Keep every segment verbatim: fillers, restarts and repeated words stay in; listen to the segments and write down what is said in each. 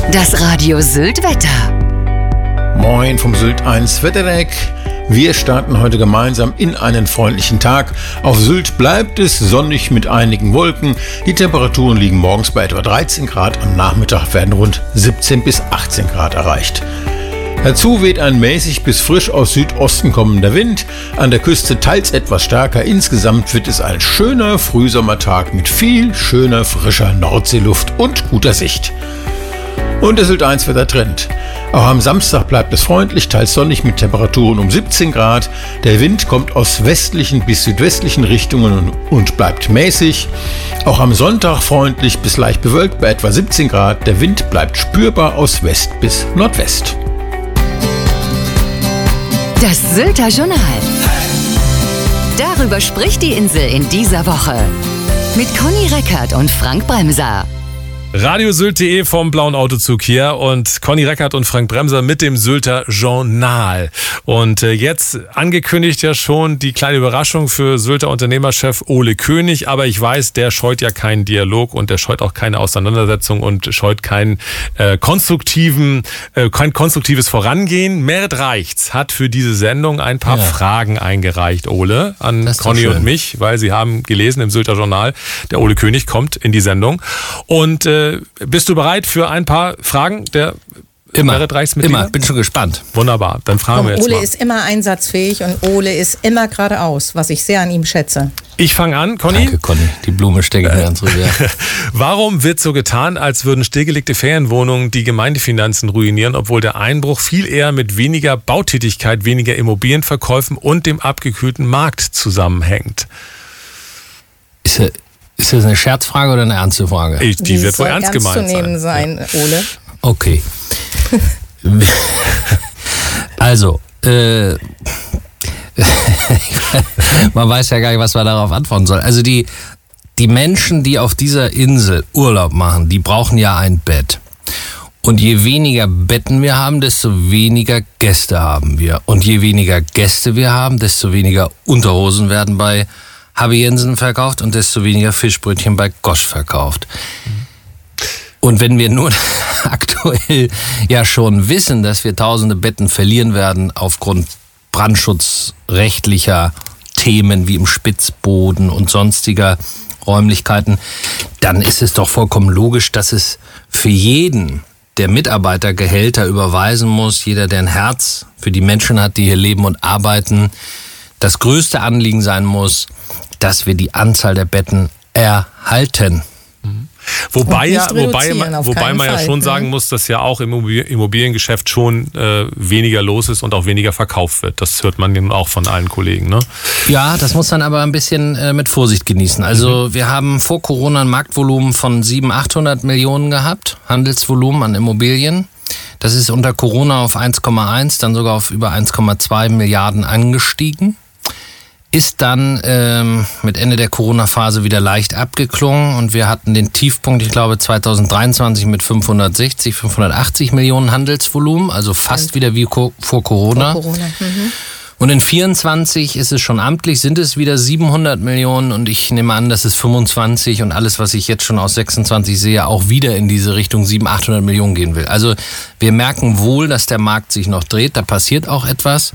Das Radio Sylt Wetter. Moin vom Sylt eins Wetterdeck. Wir starten heute gemeinsam in einen freundlichen Tag. Auf Sylt bleibt es sonnig mit einigen Wolken. Die Temperaturen liegen morgens bei etwa dreizehn Grad. Am Nachmittag werden rund siebzehn bis achtzehn Grad erreicht. Dazu weht ein mäßig bis frisch aus Südosten kommender Wind. An der Küste teils etwas stärker. Insgesamt wird es ein schöner Frühsommertag mit viel schöner, frischer Nordseeluft und guter Sicht. Und der Sylt eins Wettertrend. Auch am Samstag bleibt es freundlich, teils sonnig mit Temperaturen um siebzehn Grad. Der Wind kommt aus westlichen bis südwestlichen Richtungen und bleibt mäßig. Auch am Sonntag freundlich bis leicht bewölkt bei etwa siebzehn Grad. Der Wind bleibt spürbar aus West bis Nordwest. Das Sylter Journal. Darüber spricht die Insel in dieser Woche. Mit Conny Reckert und Frank Bremser. Radio Sylt punkt de vom blauen Autozug hier und Conny Reckert und Frank Bremser mit dem Sylter Journal. Und äh, jetzt angekündigt ja schon die kleine Überraschung für Sylter Unternehmerchef Ole König. Aber ich weiß, der scheut ja keinen Dialog und der scheut auch keine Auseinandersetzung und scheut keinen äh, konstruktiven, äh, kein konstruktives Vorangehen. Merit Reichts hat für diese Sendung ein paar ja. Fragen eingereicht, Ole, an Conny und mich, weil sie haben gelesen im Sylter Journal, der Ole König kommt in die Sendung. Und äh, bist du bereit für ein paar Fragen der Immer, Merit Reichsmitglieder? immer, bin schon gespannt. Wunderbar, dann fragen Komm, wir jetzt Ole mal. ist immer einsatzfähig und Ole ist immer geradeaus, was ich sehr an ihm schätze. Ich fange an, Conny. Danke, Conny. Die Blume stecke ich mir ans Revier. Warum wird so getan, als würden stillgelegte Ferienwohnungen die Gemeindefinanzen ruinieren, obwohl der Einbruch viel eher mit weniger Bautätigkeit, weniger Immobilienverkäufen und dem abgekühlten Markt zusammenhängt? Ist er Ist das eine Scherzfrage oder eine ernste Frage? Ich, die, die wird wohl ernst gemeint sein. Ernst zu nehmen sein, ja. Ole. Okay. Also, äh, man weiß ja gar nicht, was man darauf antworten soll. Also die, die Menschen, die auf dieser Insel Urlaub machen, die brauchen ja ein Bett. Und je weniger Betten wir haben, desto weniger Gäste haben wir. Und je weniger Gäste wir haben, desto weniger Unterhosen werden bei Habe Jensen verkauft und desto weniger Fischbrötchen bei Gosch verkauft. Und wenn wir nun aktuell ja schon wissen, dass wir tausende Betten verlieren werden aufgrund brandschutzrechtlicher Themen wie im Spitzboden und sonstiger Räumlichkeiten, dann ist es doch vollkommen logisch, dass es für jeden, der Mitarbeitergehälter überweisen muss, jeder, der ein Herz für die Menschen hat, die hier leben und arbeiten, das größte Anliegen sein muss, dass wir die Anzahl der Betten erhalten. Mhm. Wobei, ja, wobei, man, wobei man ja schon sagen muss, dass ja auch im Immobiliengeschäft schon äh, weniger los ist und auch weniger verkauft wird. Das hört man eben auch von allen Kollegen, ne? Ja, das muss man aber ein bisschen äh, mit Vorsicht genießen. Also mhm. wir haben vor Corona ein Marktvolumen von siebenhundert, achthundert Millionen gehabt, Handelsvolumen an Immobilien. Das ist unter Corona auf eins Komma eins, dann sogar auf über eins Komma zwei Milliarden angestiegen. Ist dann ähm, mit Ende der Corona-Phase wieder leicht abgeklungen und wir hatten den Tiefpunkt, ich glaube zweitausenddreiundzwanzig mit fünfhundertsechzig, fünfhundertachtzig Millionen Handelsvolumen, also fast wieder wie vor Corona. Vor Corona. Mhm. Und in vierundzwanzig ist es schon amtlich, sind es wieder siebenhundert Millionen und ich nehme an, dass es fünfundzwanzig und alles, was ich jetzt schon aus sechsundzwanzig sehe, auch wieder in diese Richtung siebenhundert, achthundert Millionen gehen will. Also wir merken wohl, dass der Markt sich noch dreht, da passiert auch etwas,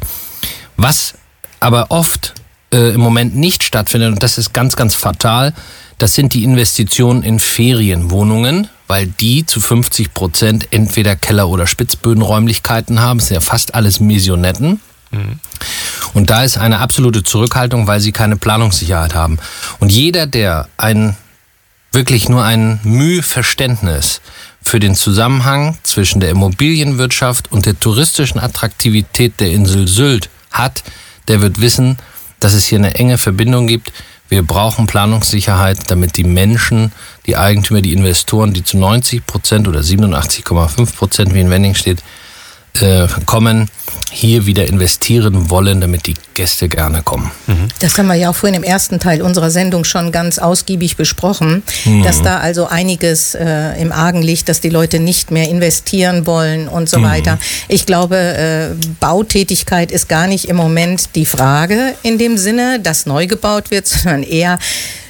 was aber oft im Moment nicht stattfindet, und das ist ganz, ganz fatal, das sind die Investitionen in Ferienwohnungen, weil die zu fünfzig Prozent entweder Keller- oder Spitzbödenräumlichkeiten haben, es sind ja fast alles Maisonnetten. Mhm. Und da ist eine absolute Zurückhaltung, weil sie keine Planungssicherheit haben. Und jeder, der ein wirklich nur ein Mühverständnis für den Zusammenhang zwischen der Immobilienwirtschaft und der touristischen Attraktivität der Insel Sylt hat, der wird wissen, dass es hier eine enge Verbindung gibt. Wir brauchen Planungssicherheit, damit die Menschen, die Eigentümer, die Investoren, die zu neunzig Prozent oder siebenundachtzig Komma fünf Prozent, wie in Wenning steht, äh, kommen, hier wieder investieren wollen, damit die Gäste gerne kommen. Mhm. Das haben wir ja auch vorhin im ersten Teil unserer Sendung schon ganz ausgiebig besprochen, mhm. dass da also einiges äh, im Argen liegt, dass die Leute nicht mehr investieren wollen und so mhm. weiter. Ich glaube, äh, Bautätigkeit ist gar nicht im Moment die Frage in dem Sinne, dass neu gebaut wird, sondern eher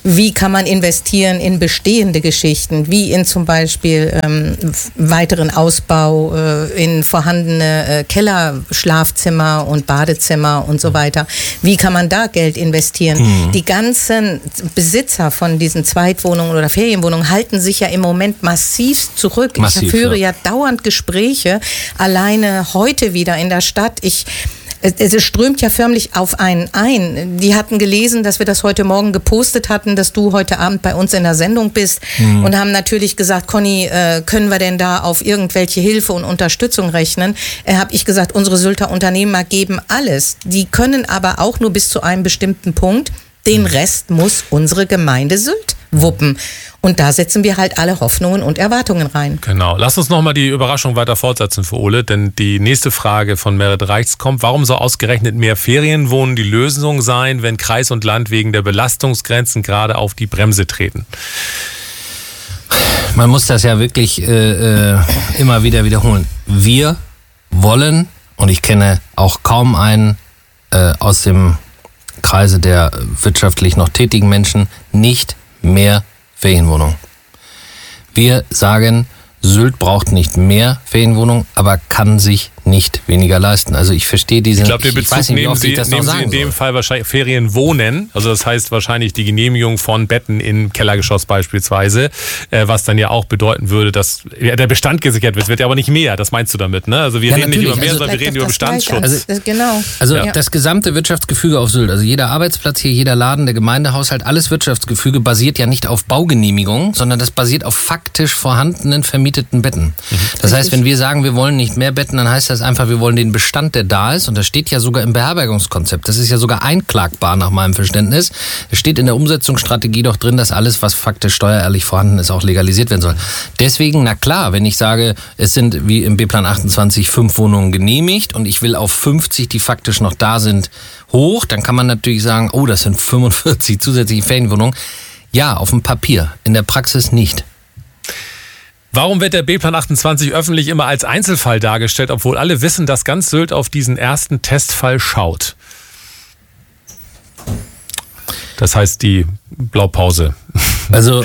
Wie kann man investieren in bestehende Geschichten, wie in zum Beispiel ähm, weiteren Ausbau äh, in vorhandene äh, Keller, Schlafzimmer und Badezimmer und so weiter. Wie kann man da Geld investieren? Mhm. Die ganzen Besitzer von diesen Zweitwohnungen oder Ferienwohnungen halten sich ja im Moment massiv zurück. Massiv, ich führe ja. ja dauernd Gespräche, alleine heute wieder in der Stadt. Ich Es strömt ja förmlich auf einen ein. Die hatten gelesen, dass wir das heute Morgen gepostet hatten, dass du heute Abend bei uns in der Sendung bist mhm. und haben natürlich gesagt, Conny, äh, können wir denn da auf irgendwelche Hilfe und Unterstützung rechnen? Äh, habe ich gesagt, unsere Sylter Unternehmer geben alles. Die können aber auch nur bis zu einem bestimmten Punkt. Den Rest muss unsere Gemeinde Sylt wuppen. Und da setzen wir halt alle Hoffnungen und Erwartungen rein. Genau. Lass uns nochmal die Überraschung weiter fortsetzen für Ole, denn die nächste Frage von Merit Reichs kommt. Warum soll ausgerechnet mehr Ferienwohnen die Lösung sein, wenn Kreis und Land wegen der Belastungsgrenzen gerade auf die Bremse treten? Man muss das ja wirklich äh, immer wieder wiederholen. Wir wollen, und ich kenne auch kaum einen äh, aus dem Kreise der wirtschaftlich noch tätigen Menschen, nicht mehr Ferienwohnungen. Wir sagen, Sylt braucht nicht mehr Ferienwohnungen, aber kann sich nicht weniger leisten. Also ich verstehe diesen... Ich glaube, den Bezug ich nicht, nehmen, Sie, das nehmen Sie in dem soll. Fall wahrscheinlich Ferienwohnen. Also das heißt wahrscheinlich die Genehmigung von Betten im Kellergeschoss beispielsweise, äh, was dann ja auch bedeuten würde, dass ja, der Bestand gesichert wird. Es wird ja aber nicht mehr, das meinst du damit, ne? Also wir ja, reden nicht über mehr, also, sondern wir reden über Bestandsschutz. Also, das, genau. Also ja. das gesamte Wirtschaftsgefüge auf Sylt, also jeder Arbeitsplatz hier, jeder Laden, der Gemeindehaushalt, alles Wirtschaftsgefüge basiert ja nicht auf Baugenehmigungen, sondern das basiert auf faktisch vorhandenen vermieteten Betten. Mhm. Das heißt, wenn wir sagen, wir wollen nicht mehr Betten, dann heißt das einfach, wir wollen den Bestand, der da ist, und das steht ja sogar im Beherbergungskonzept, das ist ja sogar einklagbar nach meinem Verständnis. Es steht in der Umsetzungsstrategie doch drin, dass alles, was faktisch steuerehrlich vorhanden ist, auch legalisiert werden soll. Deswegen, na klar, wenn ich sage, es sind wie im B-Plan achtundzwanzig fünf Wohnungen genehmigt und ich will auf fünfzig, die faktisch noch da sind, hoch, dann kann man natürlich sagen, oh, das sind fünfundvierzig zusätzliche Ferienwohnungen. Ja, auf dem Papier, in der Praxis nicht. Warum wird der B-Plan achtundzwanzig öffentlich immer als Einzelfall dargestellt, obwohl alle wissen, dass ganz Sylt auf diesen ersten Testfall schaut? Das heißt die Blaupause. Also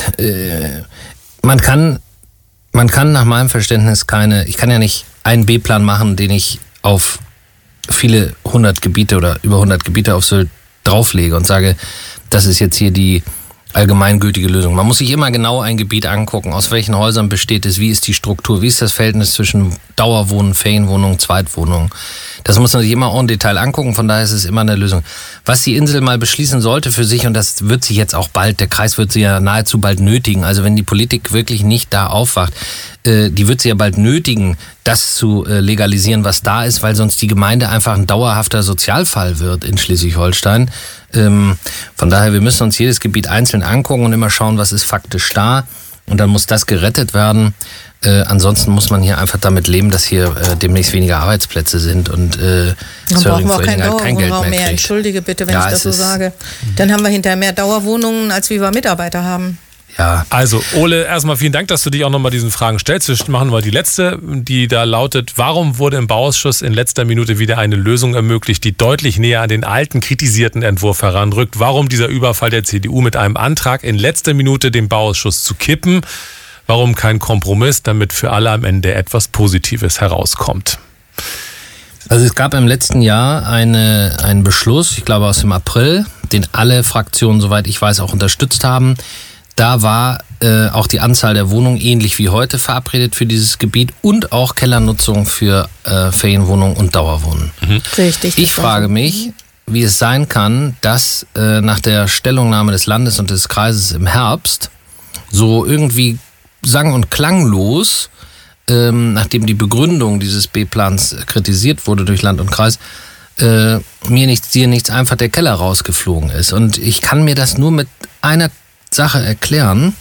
äh, man kann, man kann nach meinem Verständnis keine, ich kann ja nicht einen B-Plan machen, den ich auf viele hundert Gebiete oder über hundert Gebiete auf Sylt drauflege und sage, das ist jetzt hier die allgemeingültige Lösung. Man muss sich immer genau ein Gebiet angucken, aus welchen Häusern besteht es, wie ist die Struktur, wie ist das Verhältnis zwischen Dauerwohnen, Ferienwohnungen, Zweitwohnungen. Das muss man sich immer en Detail angucken, von daher ist es immer eine Lösung. Was die Insel mal beschließen sollte für sich, und das wird sie jetzt auch bald, der Kreis wird sie ja nahezu bald nötigen, also wenn die Politik wirklich nicht da aufwacht, äh, die wird sie ja bald nötigen, das zu äh, legalisieren, was da ist, weil sonst die Gemeinde einfach ein dauerhafter Sozialfall wird in Schleswig-Holstein. Ähm, von daher, wir müssen uns jedes Gebiet einzeln angucken und immer schauen, was ist faktisch da. Und dann muss das gerettet werden. Äh, ansonsten muss man hier einfach damit leben, dass hier äh, demnächst weniger Arbeitsplätze sind und äh, dann brauchen wir auch kein Dauerwohnraum mehr. mehr. Entschuldige bitte, wenn ja, ich das so sage. Dann haben wir hinterher mehr Dauerwohnungen, als wie wir Mitarbeiter haben. Ja. Also Ole, erstmal vielen Dank, dass du dich auch nochmal diesen Fragen stellst. Wir machen wir die letzte, die da lautet, warum wurde im Bauausschuss in letzter Minute wieder eine Lösung ermöglicht, die deutlich näher an den alten kritisierten Entwurf heranrückt? Warum dieser Überfall der C D U mit einem Antrag in letzter Minute den Bauausschuss zu kippen? Warum kein Kompromiss, damit für alle am Ende etwas Positives herauskommt? Also es gab im letzten Jahr eine, einen Beschluss, ich glaube aus dem April, den alle Fraktionen, soweit ich weiß, auch unterstützt haben. Da war äh, auch die Anzahl der Wohnungen ähnlich wie heute verabredet für dieses Gebiet und auch Kellernutzung für äh, Ferienwohnungen und Dauerwohnen. Mhm. Richtig. Ich frage mich, wie es sein kann, dass äh, nach der Stellungnahme des Landes und des Kreises im Herbst so irgendwie sang- und klanglos, ähm, nachdem die Begründung dieses B-Plans kritisiert wurde durch Land und Kreis, äh, mir nichts, dir nichts, einfach der Keller rausgeflogen ist. Und ich kann mir das nur mit einer Sache erklären,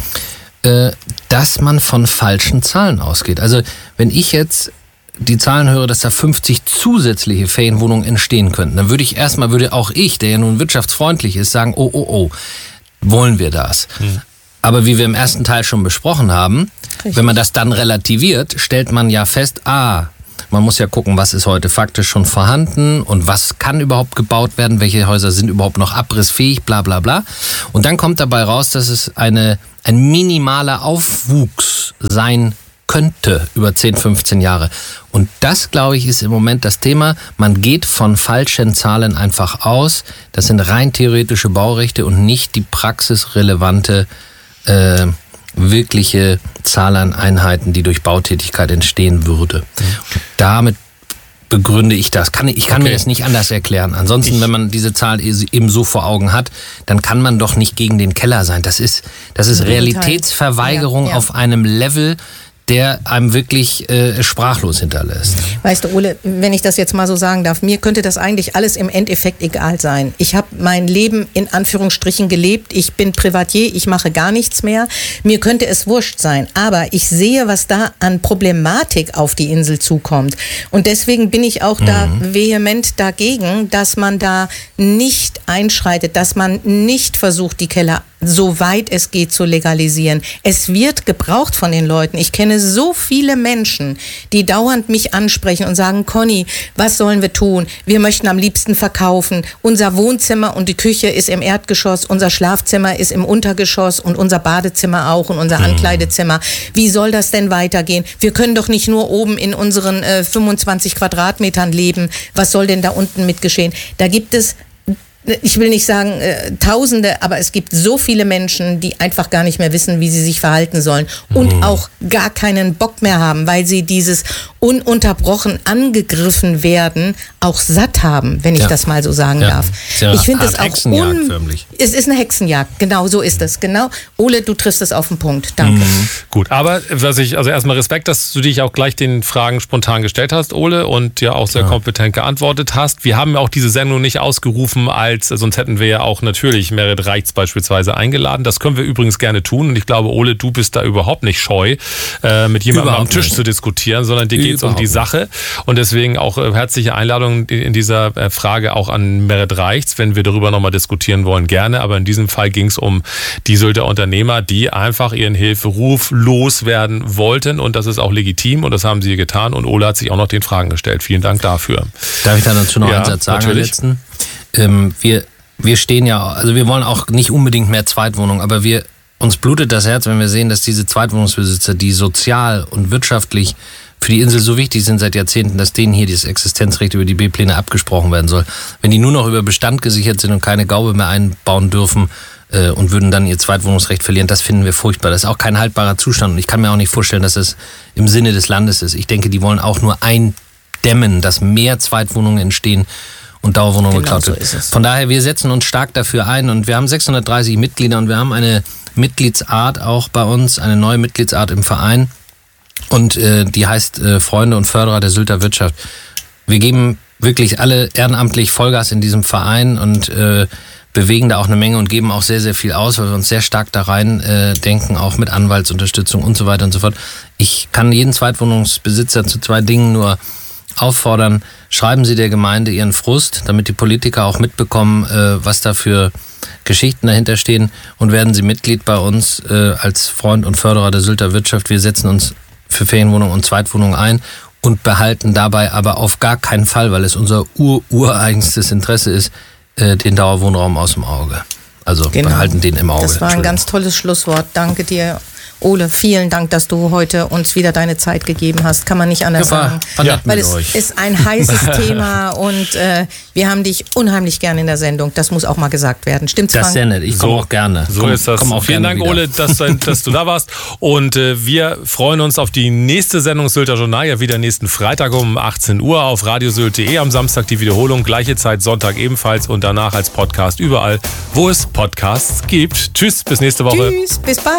äh, dass man von falschen Zahlen ausgeht. Also wenn ich jetzt die Zahlen höre, dass da fünfzig zusätzliche Ferienwohnungen entstehen könnten, dann würde ich erstmal, würde auch ich, der ja nun wirtschaftsfreundlich ist, sagen, oh, oh, oh, wollen wir das? Hm. Aber wie wir im ersten Teil schon besprochen haben, Richtig. Wenn man das dann relativiert, stellt man ja fest, ah, Man muss ja gucken, was ist heute faktisch schon vorhanden und was kann überhaupt gebaut werden, welche Häuser sind überhaupt noch abrissfähig, bla bla bla. Und dann kommt dabei raus, dass es eine, ein minimaler Aufwuchs sein könnte über zehn, fünfzehn Jahre. Und das, glaube ich, ist im Moment das Thema. Man geht von falschen Zahlen einfach aus. Das sind rein theoretische Baurechte und nicht die praxisrelevante, äh, wirkliche Zahl an Einheiten, die durch Bautätigkeit entstehen würde. Und damit begründe ich das. Kann, ich kann okay. mir das nicht anders erklären. Ansonsten, ich, wenn man diese Zahl eben so vor Augen hat, dann kann man doch nicht gegen den Keller sein. Das ist, das ist Realitätsverweigerung ja, ja. auf einem Level, der einem wirklich äh, sprachlos hinterlässt. Weißt du, Ole, wenn ich das jetzt mal so sagen darf, mir könnte das eigentlich alles im Endeffekt egal sein. Ich habe mein Leben in Anführungsstrichen gelebt, ich bin Privatier, ich mache gar nichts mehr. Mir könnte es wurscht sein, aber ich sehe, was da an Problematik auf die Insel zukommt. Und deswegen bin ich auch mhm. da vehement dagegen, dass man da nicht einschreitet, dass man nicht versucht, die Keller soweit es geht zu legalisieren. Es wird gebraucht von den Leuten. Ich kenne so viele Menschen, die dauernd mich ansprechen und sagen, Conny, was sollen wir tun? Wir möchten am liebsten verkaufen. Unser Wohnzimmer und die Küche ist im Erdgeschoss, unser Schlafzimmer ist im Untergeschoss und unser Badezimmer auch und unser Ankleidezimmer. Wie soll das denn weitergehen? Wir können doch nicht nur oben in unseren äh, fünfundzwanzig Quadratmetern leben. Was soll denn da unten mit geschehen? Da gibt es ich will nicht sagen äh, Tausende, aber es gibt so viele Menschen, die einfach gar nicht mehr wissen, wie sie sich verhalten sollen und mhm. auch gar keinen Bock mehr haben, weil sie dieses ununterbrochen angegriffen werden auch satt haben, wenn ich ja. das mal so sagen ja. darf. Ja, ich finde es auch Hexenjagd un- förmlich. Es ist eine Hexenjagd, genau so ist es. Genau. Ole, du triffst es auf den Punkt. Danke. Mhm. Gut, aber was ich, also erstmal Respekt, dass du dich auch gleich den Fragen spontan gestellt hast, Ole, und ja auch sehr ja. kompetent geantwortet hast. Wir haben ja auch diese Sendung nicht ausgerufen als, sonst hätten wir ja auch natürlich Merit Reichts beispielsweise eingeladen. Das können wir übrigens gerne tun und ich glaube, Ole, du bist da überhaupt nicht scheu, äh, mit jemandem überhaupt am Tisch nicht. zu diskutieren, sondern dir geht es um die Sache und deswegen auch äh, herzliche Einladung in dieser äh, Frage auch an Merit Reichts, wenn wir darüber nochmal diskutieren wollen, gerne, aber in diesem Fall ging es um die Sylter Unternehmer, die einfach ihren Hilferuf loswerden wollten und das ist auch legitim und das haben sie getan und Ole hat sich auch noch den Fragen gestellt. Vielen Dank dafür. Darf ich da dazu noch ja, einen Satz sagen? Natürlich. Letzten? Ähm, wir, wir stehen ja, also wir wollen auch nicht unbedingt mehr Zweitwohnungen, aber wir, uns blutet das Herz, wenn wir sehen, dass diese Zweitwohnungsbesitzer, die sozial und wirtschaftlich für die Insel so wichtig sind seit Jahrzehnten, dass denen hier dieses Existenzrecht über die B-Pläne abgesprochen werden soll. Wenn die nur noch über Bestand gesichert sind und keine Gaube mehr einbauen dürfen äh, und würden dann ihr Zweitwohnungsrecht verlieren, das finden wir furchtbar. Das ist auch kein haltbarer Zustand und ich kann mir auch nicht vorstellen, dass es im Sinne des Landes ist. Ich denke, die wollen auch nur eindämmen, dass mehr Zweitwohnungen entstehen und Dauerwohnungen genau geklaut so wird. Von daher, wir setzen uns stark dafür ein und wir haben sechshundertdreißig Mitglieder und wir haben eine Mitgliedsart auch bei uns, eine neue Mitgliedsart im Verein und äh, die heißt äh, Freunde und Förderer der Sylter Wirtschaft. Wir geben wirklich alle ehrenamtlich Vollgas in diesem Verein und äh, bewegen da auch eine Menge und geben auch sehr, sehr viel aus, weil wir uns sehr stark da rein äh, denken, auch mit Anwaltsunterstützung und so weiter und so fort. Ich kann jeden Zweitwohnungsbesitzer zu zwei Dingen nur auffordern, schreiben Sie der Gemeinde Ihren Frust, damit die Politiker auch mitbekommen, äh, was da für Geschichten dahinter stehen und werden Sie Mitglied bei uns äh, als Freund und Förderer der Sylter Wirtschaft. Wir setzen uns für Ferienwohnungen und Zweitwohnungen ein und behalten dabei aber auf gar keinen Fall, weil es unser ur-ureigenstes Interesse ist, äh, den Dauerwohnraum aus dem Auge. Also genau. behalten den im Auge. Das war ein ganz tolles Schlusswort. Danke dir, Ole, vielen Dank, dass du heute uns wieder deine Zeit gegeben hast. Kann man nicht anders ja, sagen. Ja, weil es euch. ist ein heißes Thema und äh, wir haben dich unheimlich gerne in der Sendung. Das muss auch mal gesagt werden. Stimmt's, Das Frank? ist sehr nett. Ich komme so, auch gerne. So komm, ist das. Komm auch Vielen Dank, wieder. Ole, dass, dass du da warst. Und äh, wir freuen uns auf die nächste Sendung Sylter Journal. Ja, wieder nächsten Freitag um achtzehn Uhr auf radiosylter punkt de. Am Samstag die Wiederholung. Gleiche Zeit, Sonntag ebenfalls. Und danach als Podcast überall, wo es Podcasts gibt. Tschüss, bis nächste Woche. Tschüss, bis bald.